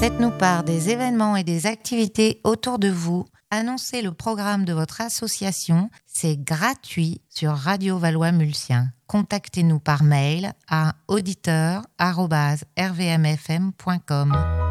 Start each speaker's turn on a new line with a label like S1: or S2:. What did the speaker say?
S1: Faites-nous part des événements et des activités autour de vous. Annoncez le programme de votre association. C'est gratuit sur Radio Valois-Mulsien. Contactez-nous par mail à auditeur@rvmfm.com.